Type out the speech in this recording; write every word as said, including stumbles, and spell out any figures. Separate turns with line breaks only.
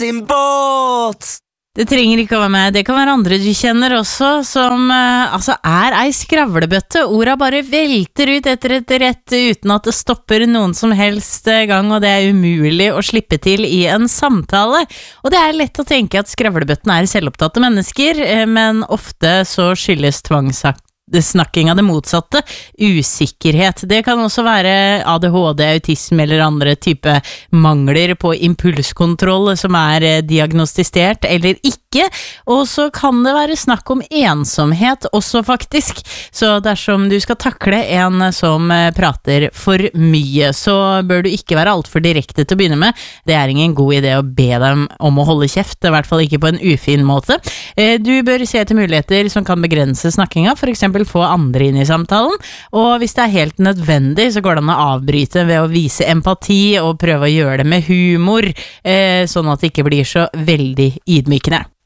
din båt!
Det trenger ikke å være meg, det kan være andre du kjenner også, som eh, altså er ei skravlebøtte. Orda bare velter ut etter et rett uten at det stopper noen som helst gang, og det er umulig å slippe til i en samtale. Og det er lett å tenke at skravlebøtten er selvopptatte mennesker, eh, men ofte så skyldes tvangsakt snakking av det motsatte, usikkerhet. Det kan også være A D H D, autisme eller andre type mangler på impulskontroll som er diagnostisert eller ikke, og så kan det være snakk om ensomhet også faktisk. Så dersom du skal takle en som prater for mye, så bør du ikke være alt for direkte til å begynne med. Det er ingen god idé å be dem om å holde kjeft, i hvert fall ikke på en ufin måte. Du bør se etter muligheter som kan begrense snakkinga, for eksempel få andre inn i samtalen, og hvis det er helt nødvendig, så går det an å avbryte ved å vise empati og prøve å gjøre det med humor, eh, sånn at det ikke blir så veldig ydmykende.